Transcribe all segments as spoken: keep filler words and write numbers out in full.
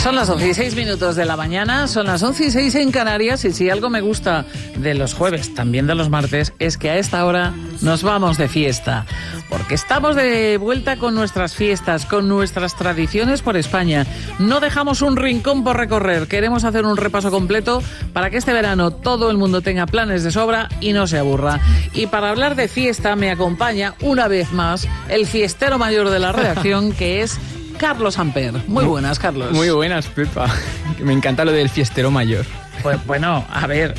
Son las once y seis minutos de la mañana, son las once y seis en Canarias, y si algo me gusta de los jueves, también de los martes, es que a esta hora nos vamos de fiesta, porque estamos de vuelta con nuestras fiestas, con nuestras tradiciones por España. No dejamos un rincón por recorrer, queremos hacer un repaso completo para que este verano todo el mundo tenga planes de sobra y no se aburra. Y para hablar de fiesta me acompaña una vez más el fiestero mayor de la redacción, que es Carlos Amper. Muy buenas, Carlos. Muy buenas, Pepa. Me encanta lo del fiestero mayor. Pues bueno, a ver,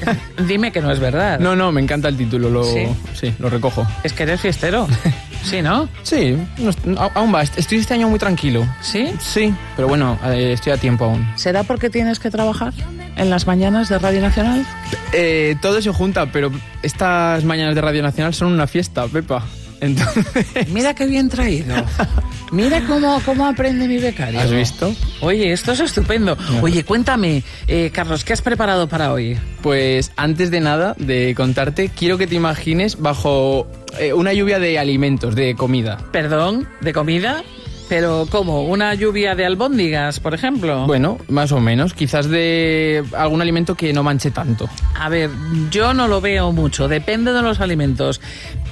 dime que no es verdad. No, no, me encanta el título, lo, ¿sí? Sí, lo recojo. Es que eres fiestero. Sí, ¿no? Sí, no, aún va. Estoy este año muy tranquilo. ¿Sí? Sí, pero bueno, eh, estoy a tiempo aún. ¿Será porque tienes que trabajar en las mañanas de Radio Nacional? Eh, todo se junta, pero estas mañanas de Radio Nacional son una fiesta, Pepa. Entonces... Mira qué bien traído. Mira cómo, cómo aprende mi becario. ¿Has visto? Oye, esto es estupendo. No. Oye, cuéntame, eh, Carlos, ¿qué has preparado para hoy? Pues antes de nada, de contarte, quiero que te imagines bajo eh, una lluvia de alimentos, de comida. ¿Perdón? ¿De comida? ¿Pero cómo? ¿Una lluvia de albóndigas, por ejemplo? Bueno, más o menos. Quizás de algún alimento que no manche tanto. A ver, yo no lo veo mucho. Depende de los alimentos.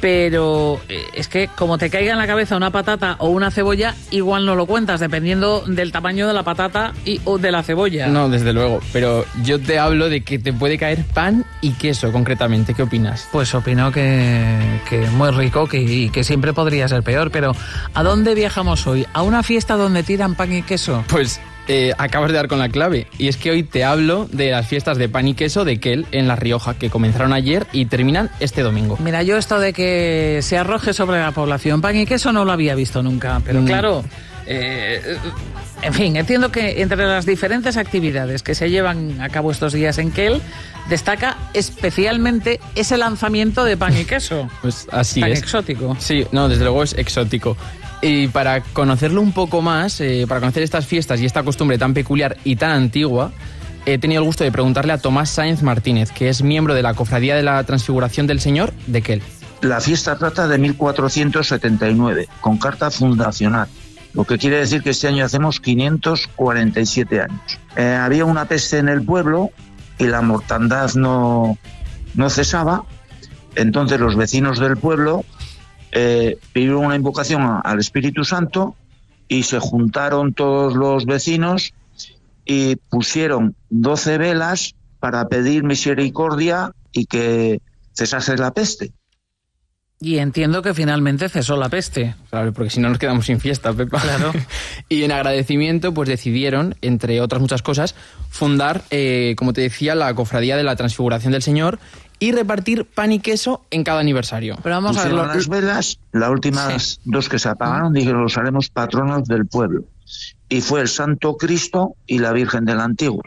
Pero es que como te caiga en la cabeza una patata o una cebolla, igual no lo cuentas, dependiendo del tamaño de la patata y o de la cebolla. No, desde luego. Pero yo te hablo de que te puede caer pan y queso, concretamente. ¿Qué opinas? Pues opino que, que muy rico que, y que siempre podría ser peor. Pero ¿a dónde viajamos hoy? ¿A una fiesta donde tiran pan y queso? Pues eh, acabas de dar con la clave. Y es que hoy te hablo de las fiestas de pan y queso de Quel, en La Rioja, que comenzaron ayer y terminan este domingo. Mira, yo esto de que se arroje sobre la población pan y queso no lo había visto nunca. Pero mm. claro, eh, en fin, entiendo que entre las diferentes actividades que se llevan a cabo estos días en Quel, destaca especialmente ese lanzamiento de pan y queso. Pues así tan es. Tan exótico. Sí, no, desde luego es exótico. Y para conocerlo un poco más, eh, para conocer estas fiestas y esta costumbre tan peculiar y tan antigua, he tenido el gusto de preguntarle a Tomás Sáenz Martínez, que es miembro de la Cofradía de la Transfiguración del Señor de Quel. La fiesta trata de mil cuatrocientos setenta y nueve, con carta fundacional, lo que quiere decir que este año hacemos quinientos cuarenta y siete años. Eh, había una peste en el pueblo y la mortandad no, no cesaba, entonces los vecinos del pueblo Eh, pidieron una invocación al Espíritu Santo y se juntaron todos los vecinos y pusieron doce velas para pedir misericordia y que cesase la peste. Y entiendo que finalmente cesó la peste. Claro, porque si no nos quedamos sin fiesta, Pepa. Claro. Y en agradecimiento, pues decidieron, entre otras muchas cosas, fundar, eh, como te decía, la Cofradía de la Transfiguración del Señor y repartir pan y queso en cada aniversario. Pero vamos Pusieron a ver las velas, las últimas sí. dos que se apagaron, dijeron, los haremos patronos del pueblo. Y fue el Santo Cristo y la Virgen del Antiguo.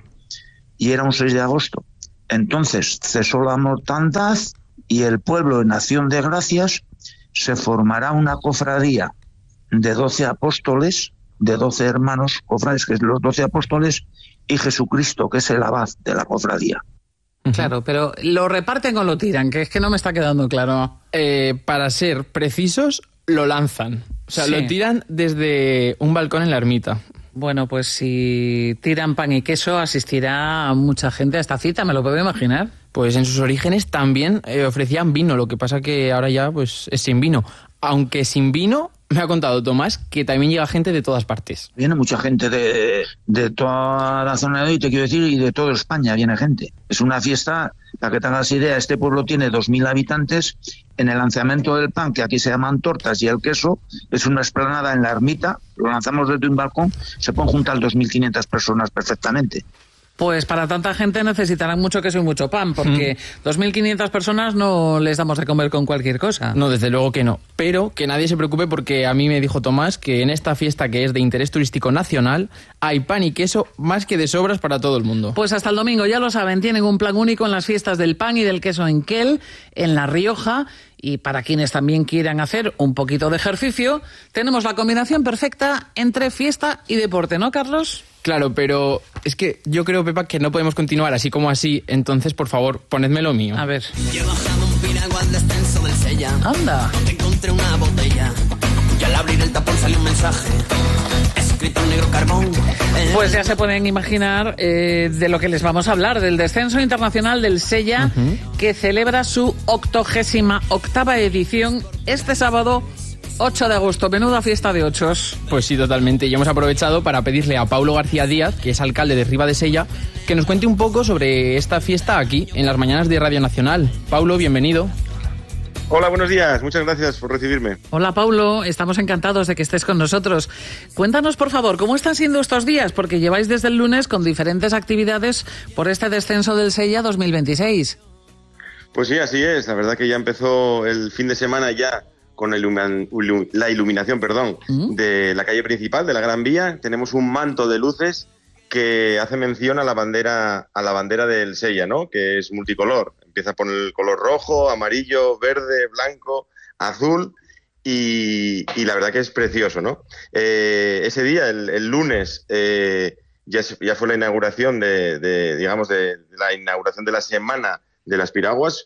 Y era un seis de agosto. Entonces cesó la mortandad y el pueblo, en acción de gracias, se formará una cofradía de doce apóstoles, de doce hermanos cofrades, que es los doce apóstoles, y Jesucristo, que es el abad de la cofradía. Claro, pero ¿lo reparten o lo tiran? Que es que no me está quedando claro. Eh, para ser precisos, lo lanzan. O sea, sí. Lo tiran desde un balcón en la ermita. Bueno, pues si tiran pan y queso, asistirá mucha gente a esta cita, me lo puedo imaginar. Pues en sus orígenes también eh, ofrecían vino, lo que pasa que ahora ya pues es sin vino. Aunque sin vino, me ha contado Tomás que también llega gente de todas partes. Viene mucha gente de, de toda la zona de hoy, te quiero decir, y de toda España viene gente. Es una fiesta, para que tengas idea, este pueblo tiene dos mil habitantes. En el lanzamiento del pan, que aquí se llaman tortas, y el queso, es una explanada en la ermita, lo lanzamos desde un balcón, se pueden juntar dos mil quinientas personas perfectamente. Pues para tanta gente necesitarán mucho queso y mucho pan, porque mm. dos mil quinientas personas no les damos de comer con cualquier cosa. No, desde luego que no. Pero que nadie se preocupe, porque a mí me dijo Tomás que en esta fiesta, que es de interés turístico nacional, hay pan y queso más que de sobras para todo el mundo. Pues hasta el domingo, ya lo saben, tienen un plan único en las fiestas del pan y del queso en Quel, en La Rioja. Y para quienes también quieran hacer un poquito de ejercicio, tenemos la combinación perfecta entre fiesta y deporte, ¿no, Carlos? Claro, pero es que yo creo, Pepa, que no podemos continuar así como así. Entonces, por favor, ponedme lo mío. A ver. Yo he bajado un piragua al descenso del Sella. Anda. Donde encontré una botella. Y al abrir el tapón salió un mensaje escrito en negro carbón. En Pues ya se pueden imaginar eh, de lo que les vamos a hablar, del descenso internacional del Sella, uh-huh. que celebra su octogésima octava edición este sábado ocho de agosto. Menuda fiesta de ochos. Pues sí, totalmente. Y hemos aprovechado para pedirle a Paulo García Díaz, que es alcalde de Riba de Sella, que nos cuente un poco sobre esta fiesta aquí, en las mañanas de Radio Nacional. Paulo, bienvenido. Hola, buenos días. Muchas gracias por recibirme. Hola, Paulo. Estamos encantados de que estés con nosotros. Cuéntanos, por favor, ¿cómo están siendo estos días? Porque lleváis desde el lunes con diferentes actividades por este descenso del Sella dos mil veintiséis. Pues sí, así es. La verdad que ya empezó el fin de semana ya con la, ilumin- ilum- la iluminación perdón, ¿Mm? de la calle principal, de la Gran Vía. Tenemos un manto de luces que hace mención a la bandera a la bandera del Sella, ¿no? Que es multicolor. Empieza por el color rojo, amarillo, verde, blanco, azul y, y la verdad que es precioso, ¿no? Eh, ese día, el, el lunes, eh, ya, ya fue la inauguración de, de digamos, de, de la inauguración de la semana de las piraguas.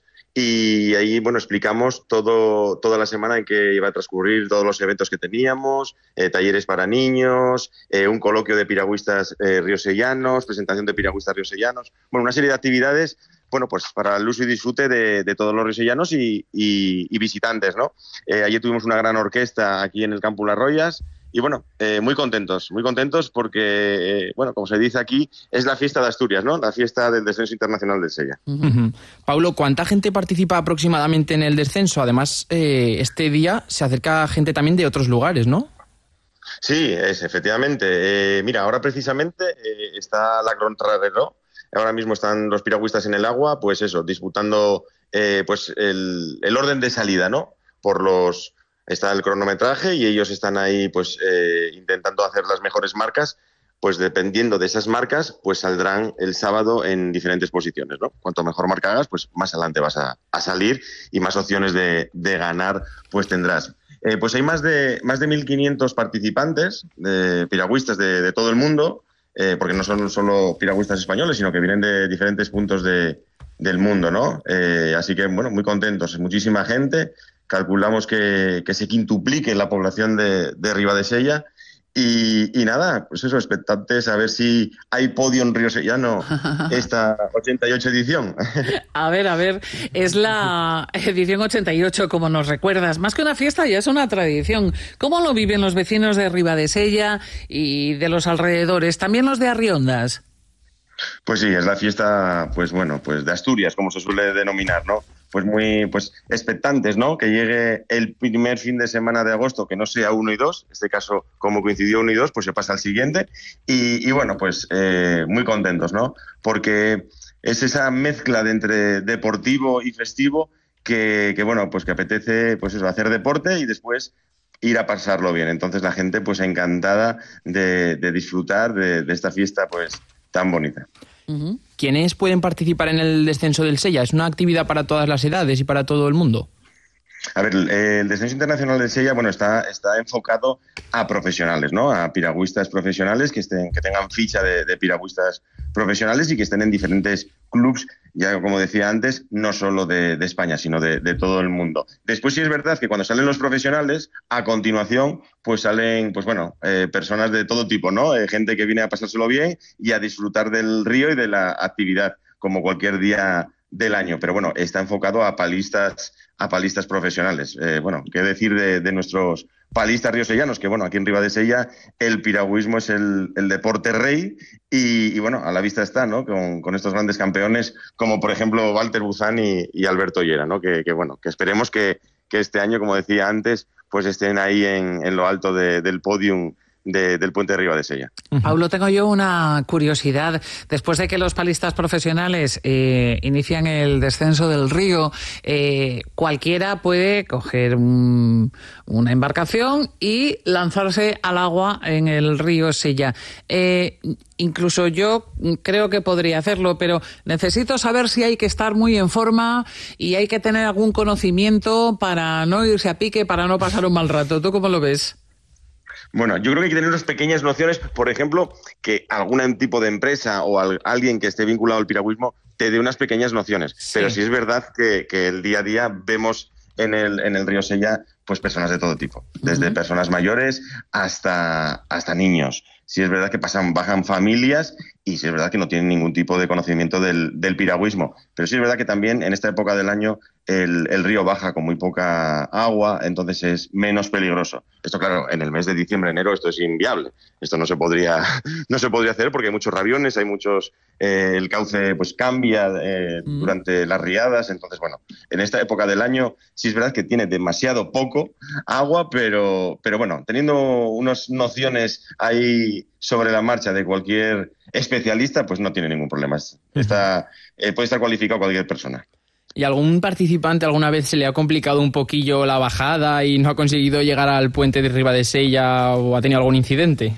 Y ahí, bueno, explicamos todo, toda la semana en que iba a transcurrir todos los eventos que teníamos, eh, talleres para niños, eh, un coloquio de piragüistas eh, riosellanos, presentación de piragüistas riosellanos, bueno, una serie de actividades, bueno, pues para el uso y disfrute de, de todos los riosellanos y, y, y visitantes, ¿no? Eh, ayer tuvimos una gran orquesta aquí en el Campo Las Royas. Y bueno, eh, muy contentos, muy contentos porque, eh, bueno, como se dice aquí, es la fiesta de Asturias, ¿no? La fiesta del descenso internacional del Sella. Uh-huh. Paulo, ¿cuánta gente participa aproximadamente en el descenso? Además, eh, este día se acerca gente también de otros lugares, ¿no? Sí, es efectivamente. Eh, mira, ahora precisamente eh, está la contrarreloj. Ahora mismo están los piragüistas en el agua, pues eso, disputando eh, pues el, el orden de salida, ¿no? Por los... Está el cronometraje y ellos están ahí pues eh, intentando hacer las mejores marcas, pues dependiendo de esas marcas, pues saldrán el sábado en diferentes posiciones, ¿no? Cuanto mejor marca hagas, pues más adelante vas a, a salir y más opciones de, de ganar pues tendrás. Eh, pues hay más de más de mil quinientos participantes, de piragüistas de, de todo el mundo, eh, porque no son solo piragüistas españoles, sino que vienen de diferentes puntos de, del mundo, ¿no? Eh, así que, bueno, muy contentos, muchísima gente. Calculamos que, que se quintuplique la población de, de Riba de Sella y, y nada, pues eso, expectantes a ver si hay podio en riosellano esta ochenta y ocho edición. A ver, a ver, es la edición ochenta y ocho, como nos recuerdas. Más que una fiesta, ya es una tradición. ¿Cómo lo viven los vecinos de Riba de Sella y de los alrededores? También los de Arriondas. Pues sí, es la fiesta, pues bueno, pues de Asturias, como se suele denominar, ¿no? Pues muy pues expectantes, ¿no? Que llegue el primer fin de semana de agosto, que no sea uno y dos, en este caso, como coincidió uno y dos, pues se pasa al siguiente. Y, y bueno, pues eh, muy contentos, ¿no? Porque es esa mezcla de entre deportivo y festivo que, que bueno, pues que apetece, pues eso, hacer deporte y después ir a pasarlo bien. Entonces la gente, pues encantada de, de disfrutar de, de esta fiesta, pues tan bonita. Uh-huh. ¿Quiénes pueden participar en el descenso del Sella? ¿Es una actividad para todas las edades y para todo el mundo? A ver, el descenso internacional del Sella, bueno, está, está enfocado a profesionales, ¿no? A piragüistas profesionales que estén, que tengan ficha de, de piragüistas profesionales y que estén en diferentes clubs, ya como decía antes, no solo de, de España, sino de, de todo el mundo. Después sí es verdad que cuando salen los profesionales, a continuación, pues salen, pues bueno, eh, personas de todo tipo, ¿no? Eh, gente que viene a pasárselo bien y a disfrutar del río y de la actividad, como cualquier día del año. Pero bueno, está enfocado a palistas a palistas profesionales. Eh, bueno, qué decir de, de nuestros palistas riosellanos, que bueno, aquí en Riba de Sella el piragüismo es el, el deporte rey y, y bueno, a la vista está, ¿no? Con, con estos grandes campeones como por ejemplo Walter Buzán y, y Alberto Llera, ¿no? Que, que bueno, que esperemos que, que este año, como decía antes, pues estén ahí en, en lo alto de, del podium De, del puente de Riba de Sella. Uh-huh. Paulo, tengo yo una curiosidad. Después de que los palistas profesionales eh, inician el descenso del río, eh, cualquiera puede coger un, una embarcación y lanzarse al agua en el río Sella. Eh, incluso yo creo que podría hacerlo, pero necesito saber si hay que estar muy en forma y hay que tener algún conocimiento para no irse a pique, para no pasar un mal rato. ¿Tú cómo lo ves? Bueno, yo creo que hay que tener unas pequeñas nociones, por ejemplo, que algún tipo de empresa o al, alguien que esté vinculado al piragüismo te dé unas pequeñas nociones. Sí. Pero sí es verdad que, que el día a día vemos en el, en el río Sella pues personas de todo tipo, desde uh-huh. personas mayores hasta, hasta niños. sí es verdad que pasan, bajan familias y sí es verdad que no tienen ningún tipo de conocimiento del, del piragüismo. Pero sí es verdad que también en esta época del año el, el río baja con muy poca agua, entonces es menos peligroso. Esto, claro, en el mes de diciembre, enero, esto es inviable. Esto no se podría, no se podría hacer porque hay muchos rabiones, hay muchos, eh, el cauce pues cambia eh, mm. durante las riadas. Entonces, bueno, en esta época del año sí es verdad que tiene demasiado poco agua, pero, pero bueno, teniendo unas nociones ahí sobre la marcha de cualquier especialista, pues no tiene ningún problema. Está, eh, puede estar cualificado cualquier persona. ¿Y algún participante alguna vez se le ha complicado un poquillo la bajada y no ha conseguido llegar al puente de Ribadesella o ha tenido algún incidente?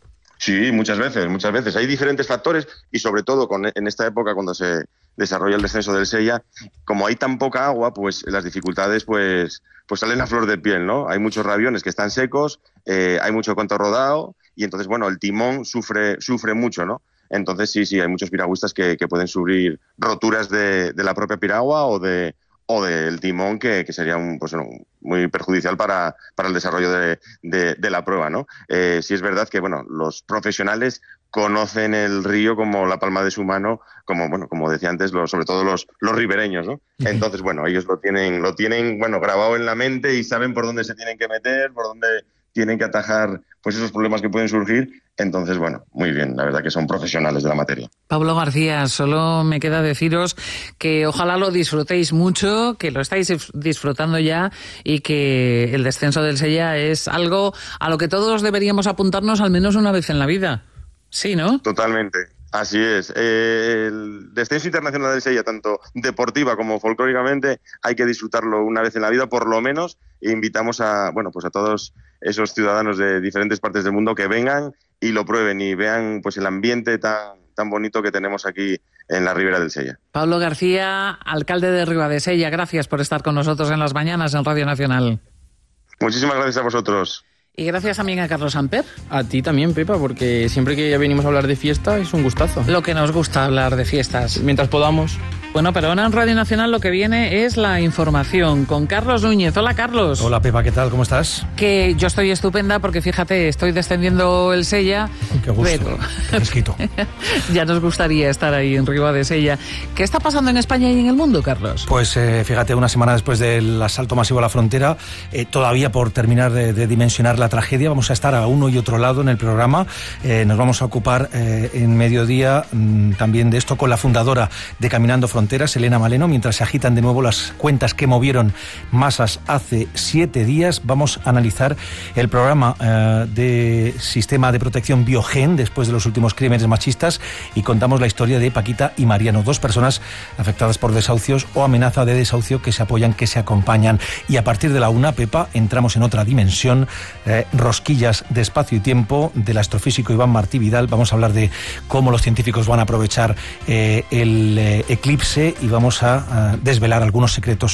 Sí, muchas veces, muchas veces. Hay diferentes factores y sobre todo con, en esta época cuando se desarrolla el descenso del Sella, como hay tan poca agua, pues las dificultades pues, pues salen a flor de piel, ¿no? Hay muchos rabiones que están secos, eh, hay mucho canto rodado y entonces, bueno, el timón sufre, sufre mucho, ¿no? Entonces sí, sí, hay muchos piragüistas que, que pueden sufrir roturas de, de la propia piragua o de o del timón, que, que sería un, pues, un, muy perjudicial para, para el desarrollo de, de, de la prueba, ¿no? Eh, sí es verdad que, bueno, los profesionales conocen el río como la palma de su mano, como, bueno, como decía antes, los, sobre todo los, los ribereños, ¿no? Entonces, bueno, ellos lo tienen, lo tienen, bueno, grabado en la mente y saben por dónde se tienen que meter, por dónde tienen que atajar pues esos problemas que pueden surgir. Entonces, bueno, muy bien, la verdad que son profesionales de la materia. Pablo García, solo me queda deciros que ojalá lo disfrutéis mucho, que lo estáis disfrutando ya y que el descenso del Sella es algo a lo que todos deberíamos apuntarnos al menos una vez en la vida. Sí, ¿no? Totalmente. Así es. Eh, el descenso internacional del Sella, tanto deportiva como folclóricamente, hay que disfrutarlo una vez en la vida, por lo menos, e invitamos a, bueno, pues a todos esos ciudadanos de diferentes partes del mundo que vengan y lo prueben y vean pues el ambiente tan, tan bonito que tenemos aquí en la ribera del Sella. Pablo García, alcalde de Ribadesella, gracias por estar con nosotros en las mañanas en Radio Nacional. Muchísimas gracias a vosotros. Y gracias también a Carlos Amper. A ti también, Pepa, porque siempre que venimos a hablar de fiesta es un gustazo. Lo que nos gusta hablar de fiestas. Mientras podamos. Bueno, pero ahora en Radio Nacional lo que viene es la información con Carlos Núñez. Hola, Carlos. Hola, Pepa, ¿qué tal? ¿Cómo estás? Que yo estoy estupenda porque, fíjate, estoy descendiendo el Sella. Qué gusto, pero... qué fresquito. Ya nos gustaría estar ahí en Ribadesella. ¿Qué está pasando en España y en el mundo, Carlos? Pues eh, fíjate, una semana después del asalto masivo a la frontera, eh, todavía por terminar de, de dimensionar la tragedia, vamos a estar a uno y otro lado en el programa. Eh, nos vamos a ocupar eh, en mediodía mmm, también de esto con la fundadora de Caminando Fronteras, Elena Maleno, mientras se agitan de nuevo las cuentas que movieron masas hace siete días. Vamos a analizar el programa eh, de Sistema de Protección Biogen después de los últimos crímenes machistas y contamos la historia de Paquita y Mariano, dos personas afectadas por desahucios o amenaza de desahucio que se apoyan, que se acompañan. Y a partir de la una, Pepa, entramos en otra dimensión, eh, rosquillas de espacio y tiempo, del astrofísico Iván Martí Vidal. Vamos a hablar de cómo los científicos van a aprovechar eh, el eh, eclipse y vamos a, a desvelar algunos secretos